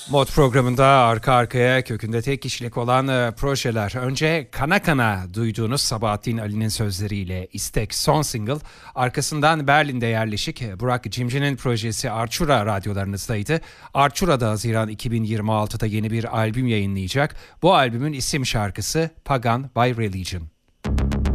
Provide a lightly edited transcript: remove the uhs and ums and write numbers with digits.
Mod programında arka arkaya kökünde tek kişilik olan projeler. Önce Kana Kana duyduğunuz Sabahattin Ali'nin sözleriyle İstek son single. Arkasından Berlin'de yerleşik Burak Cimci'nin projesi Arçura radyolarınızdaydı. Arçura'da Haziran 2026'da yeni bir albüm yayınlayacak. Bu albümün isim şarkısı Pagan by Religion.